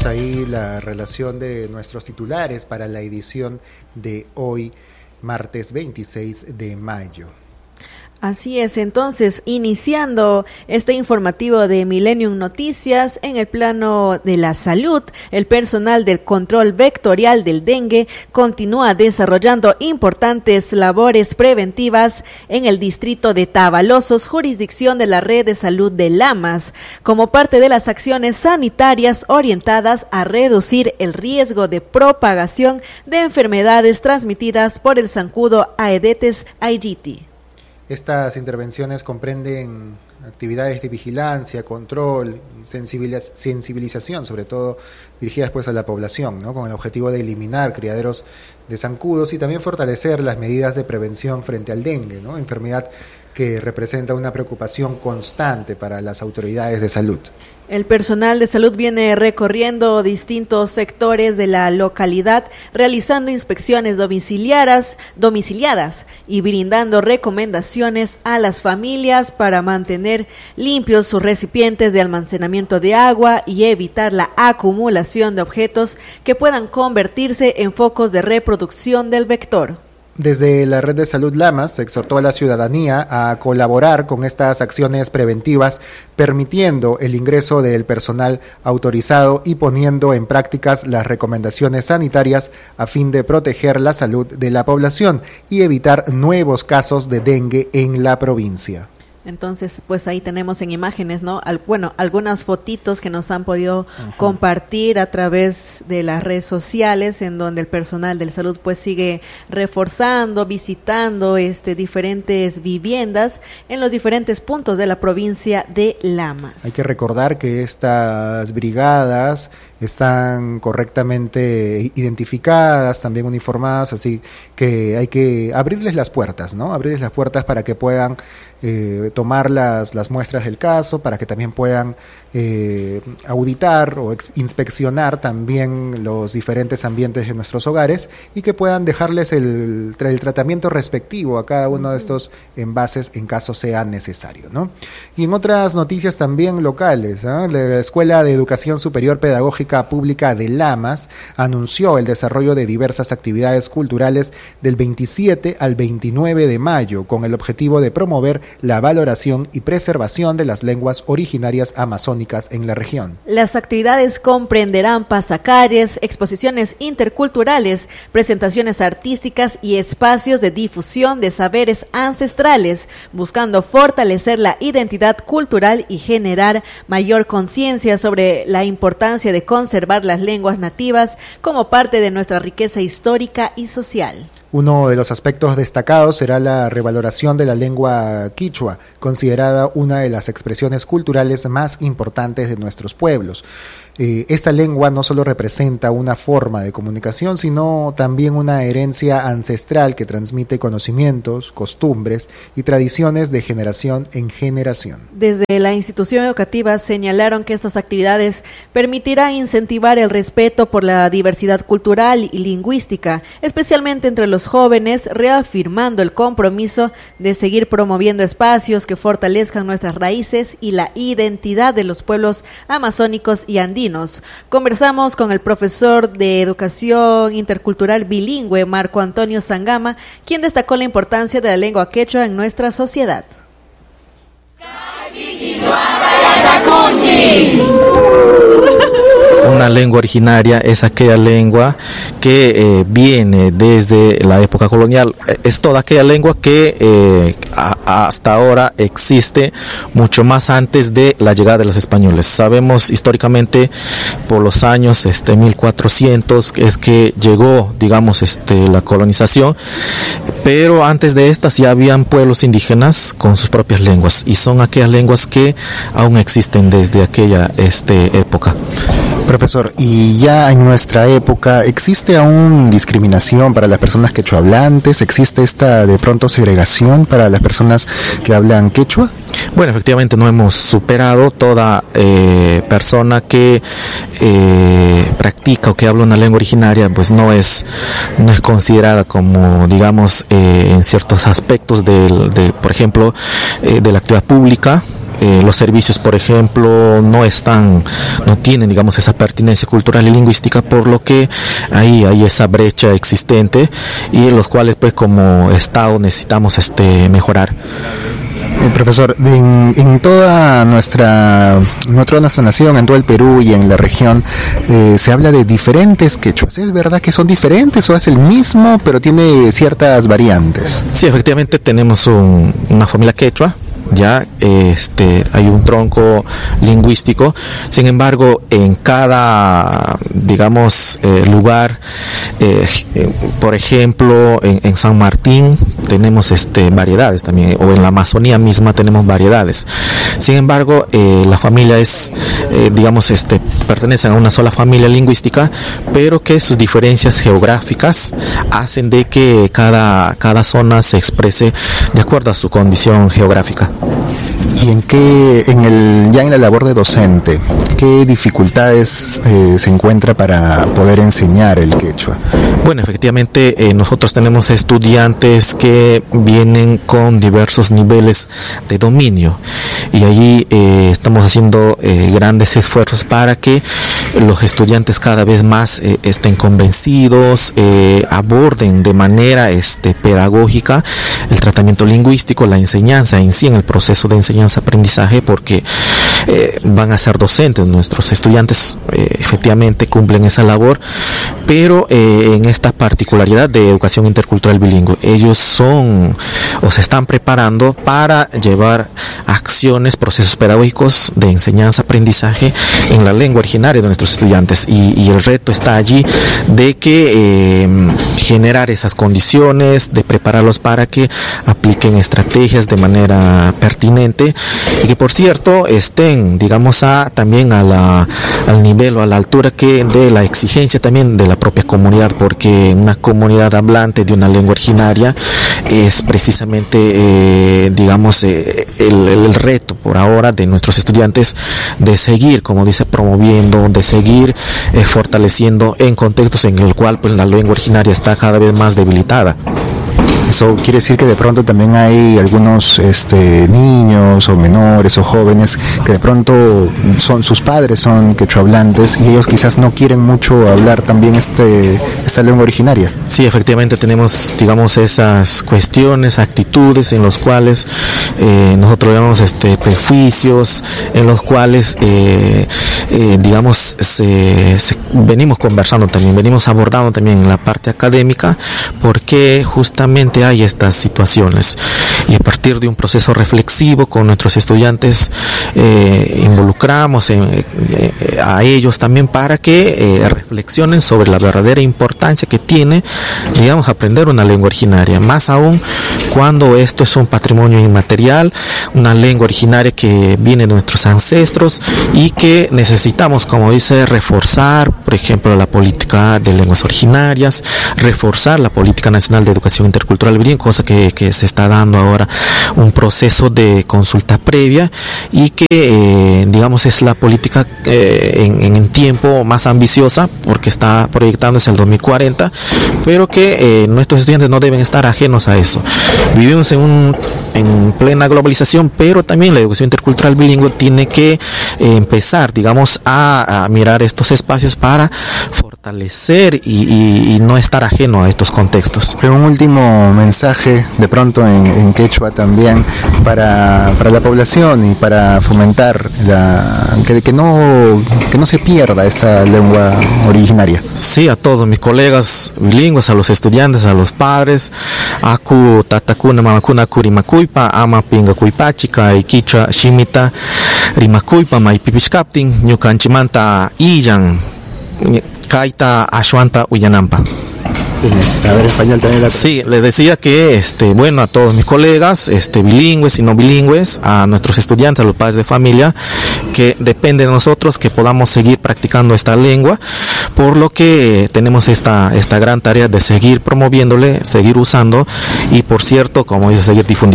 ahí la relación de nuestros titulares para la edición de hoy, martes 26 de mayo. Así es, entonces, iniciando este informativo de Millennium Noticias, en el plano de la salud, el personal del control vectorial del dengue continúa desarrollando importantes labores preventivas en el distrito de Tavalosos, jurisdicción de la Red de Salud de Lamas, como parte de las acciones sanitarias orientadas a reducir el riesgo de propagación de enfermedades transmitidas por el zancudo Aedes aegypti. Estas intervenciones comprenden actividades de vigilancia, control, sensibilización, sobre todo dirigidas pues a la población, ¿no? Con el objetivo de eliminar criaderos de zancudos y también fortalecer las medidas de prevención frente al dengue, ¿no? Enfermedad que representa una preocupación constante para las autoridades de salud. El personal de salud viene recorriendo distintos sectores de la localidad, realizando inspecciones domiciliadas y brindando recomendaciones a las familias para mantener limpios sus recipientes de almacenamiento de agua y evitar la acumulación de objetos que puedan convertirse en focos de reproducción del vector. Desde la Red de Salud Lamas se exhortó a la ciudadanía a colaborar con estas acciones preventivas, permitiendo el ingreso del personal autorizado y poniendo en prácticas las recomendaciones sanitarias a fin de proteger la salud de la población y evitar nuevos casos de dengue en la provincia. Entonces, pues ahí tenemos en imágenes, ¿no? Algunas fotitos que nos han podido compartir a través de las redes sociales, en donde el personal de salud pues sigue reforzando, visitando diferentes viviendas en los diferentes puntos de la provincia de Lamas. Hay que recordar que estas brigadas están correctamente identificadas, también uniformadas, así que hay que abrirles las puertas, ¿no? Abrirles las puertas para que puedan tomar las muestras del caso, para que también puedan auditar o inspeccionar también los diferentes ambientes de nuestros hogares y que puedan dejarles el tratamiento respectivo a cada uno de estos envases en caso sea necesario, ¿no? Y en otras noticias también locales, ¿eh? La Escuela de Educación Superior Pedagógica Pública de Lamas anunció el desarrollo de diversas actividades culturales del 27 al 29 de mayo con el objetivo de promover la valoración y preservación de las lenguas originarias amazónicas en la región. Las actividades comprenderán pasacalles, exposiciones interculturales, presentaciones artísticas y espacios de difusión de saberes ancestrales, buscando fortalecer la identidad cultural y generar mayor conciencia sobre la importancia de conservar las lenguas nativas como parte de nuestra riqueza histórica y social. Uno de los aspectos destacados será la revaloración de la lengua quichua, considerada una de las expresiones culturales más importantes de nuestros pueblos. Esta lengua no solo representa una forma de comunicación, sino también una herencia ancestral que transmite conocimientos, costumbres y tradiciones de generación en generación. Desde la institución educativa señalaron que estas actividades permitirán incentivar el respeto por la diversidad cultural y lingüística, especialmente entre los jóvenes, reafirmando el compromiso de seguir promoviendo espacios que fortalezcan nuestras raíces y la identidad de los pueblos amazónicos y andinos. Conversamos con el profesor de Educación Intercultural Bilingüe, Marco Antonio Sangama, quien destacó la importancia de la lengua quechua en nuestra sociedad. Una lengua originaria es aquella lengua que viene desde la época colonial. Es toda aquella lengua que hasta ahora existe mucho más antes de la llegada de los españoles. Sabemos históricamente por los años 1400 es que llegó, digamos, la colonización, pero antes de estas ya habían pueblos indígenas con sus propias lenguas y son aquellas lenguas que aún existen desde aquella época. Profesor, y ya en nuestra época, ¿existe aún discriminación para las personas quechuahablantes? ¿Existe esta, de pronto, segregación para las personas que hablan quechua? Bueno, efectivamente no hemos superado toda persona que practica o que habla una lengua originaria, pues no es considerada como, digamos, en ciertos aspectos por ejemplo, de la actividad pública. los servicios, por ejemplo, no tienen, digamos, esa pertinencia cultural y lingüística, por lo que ahí hay esa brecha existente y los cuales, pues, como Estado necesitamos mejorar. Profesor, en toda nuestra nación, en todo el Perú y en la región, se habla de diferentes quechuas. ¿Es verdad que son diferentes o es el mismo, pero tiene ciertas variantes? Sí, efectivamente tenemos una familia quechua. Ya hay un tronco lingüístico, sin embargo en cada, digamos, lugar, por ejemplo en San Martín tenemos variedades también, o en la Amazonía misma tenemos variedades. Sin embargo, la familia es, digamos, pertenecen a una sola familia lingüística, pero que sus diferencias geográficas hacen de que cada zona se exprese de acuerdo a su condición geográfica. ¿Y ya en la labor de docente, qué dificultades se encuentra para poder enseñar el quechua? Bueno, efectivamente nosotros tenemos estudiantes que vienen con diversos niveles de dominio y allí estamos haciendo grandes esfuerzos para que los estudiantes cada vez más estén convencidos, aborden de manera pedagógica el tratamiento lingüístico, la enseñanza en sí, en el proceso de enseñanza-aprendizaje, porque van a ser docentes. Nuestros estudiantes efectivamente cumplen esa labor, pero en esta particularidad de educación intercultural bilingüe, ellos se están preparando para llevar acciones, procesos pedagógicos de enseñanza-aprendizaje en la lengua originaria de nuestros estudiantes, y el reto está allí de que generar esas condiciones, de prepararlos para que apliquen estrategias de manera pertinente y que, por cierto, estén, digamos, también al nivel o a la altura de la exigencia también de la propia comunidad, porque una comunidad hablante de una lengua originaria es precisamente, digamos, el reto por ahora de nuestros estudiantes de seguir, como dice, promoviendo, de seguir fortaleciendo en contextos en el cual, pues, la lengua originaria está cada vez más debilitada. Eso quiere decir que de pronto también hay algunos niños o menores o jóvenes que de pronto sus padres son quechuahablantes y ellos quizás no quieren mucho hablar también esta lengua originaria. Sí, efectivamente tenemos, digamos, esas cuestiones, actitudes en los cuales nosotros llamamos prejuicios, en los cuales digamos venimos conversando también, venimos abordando también en la parte académica, porque justamente hay estas situaciones, y a partir de un proceso reflexivo con nuestros estudiantes involucramos a ellos también para que reflexionen sobre la verdadera importancia que tiene, digamos, aprender una lengua originaria, más aún cuando esto es un patrimonio inmaterial, una lengua originaria que viene de nuestros ancestros y que necesitamos, como dice, reforzar, por ejemplo, la política de lenguas originarias, reforzar la política nacional de educación intercultural bilingüe, cosa que se está dando ahora un proceso de consulta previa y que digamos es la política en tiempo más ambiciosa, porque está proyectándose al 2040, pero que nuestros estudiantes no deben estar ajenos a eso. Vivimos en plena globalización, pero también la educación intercultural bilingüe tiene que empezar, digamos, a mirar estos espacios para fortalecer y no estar ajeno a estos contextos. Pero un último mensaje de pronto en quechua también para la población y para fomentar que no se pierda esta lengua originaria. Sí, a todos mis colegas bilingües, a los estudiantes, a los padres, aku tatakuna mamakuna kurimakuypa ama pinga kuipachika y quichua shimita rimakuypa maipipishkaptin ñukanchimanta iyan kaita ashwanta uyanampa. A ver, español también. Sí, les decía que bueno, a todos mis colegas bilingües y no bilingües, a nuestros estudiantes, a los padres de familia, que depende de nosotros que podamos seguir practicando esta lengua, por lo que tenemos esta gran tarea de seguir promoviéndole, seguir usando y, por cierto, como dice, seguir difundiendo.